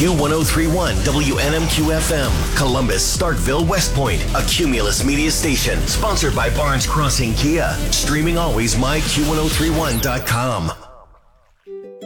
Q1031 WNMQ FM, Columbus, Starkville, West Point, a Cumulus media station. Sponsored by Barnes Crossing Kia. Streaming always myQ1031.com.